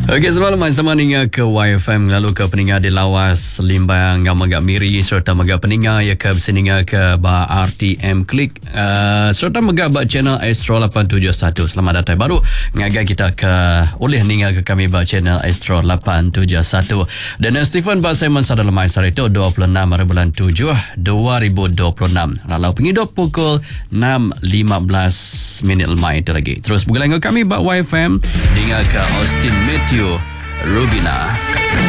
Okey, semalam sama ninga ke YFM lalu ke peninga di lawas Limbang Magak Miri serta magak peninga ya ke seninga ke ba RTM Klik serta magak ba channel Astro 871. Selamat datang baru ngagai kita ke oleh ninga ke kami ba channel Astro 871 dan Stephen ba Simon sada lemai sari itu 26 bulan 7 2026 lalu pengidop pukul 6.15 minit lemai itu lagi. Terus bergelang kami ba YFM dengan ke Austin Matthew Rubina.